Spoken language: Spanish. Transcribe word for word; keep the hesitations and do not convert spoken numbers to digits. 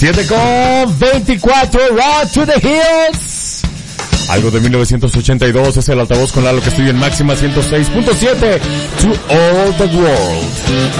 siete con veinticuatro, Run to the Hills. Algo de mil novecientos ochenta y dos, es el altavoz con Lalo Castillo en máxima ciento seis punto siete. To all the world.